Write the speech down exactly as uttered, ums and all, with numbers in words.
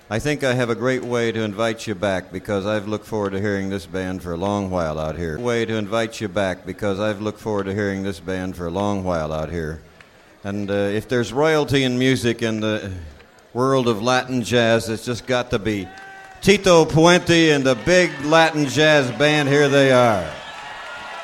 I think I have a great way to invite you back because I've looked forward to hearing this band for a long while out here. Way to invite you back because I've looked forward to hearing this band for a long while out here. And uh, if there's royalty in music in the world of Latin jazz, it's just got to be Tito Puente and the big Latin jazz band. Here they are.